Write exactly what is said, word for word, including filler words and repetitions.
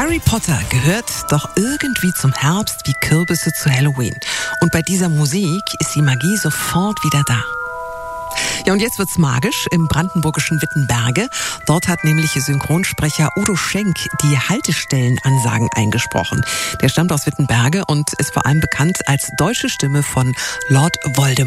Harry Potter gehört doch irgendwie zum Herbst wie Kürbisse zu Halloween. Und bei dieser Musik ist die Magie sofort wieder da. Ja, und jetzt wird's magisch im brandenburgischen Wittenberge. Dort hat nämlich Synchronsprecher Udo Schenk die Haltestellenansagen eingesprochen. Der stammt aus Wittenberge und ist vor allem bekannt als deutsche Stimme von Lord Voldemort.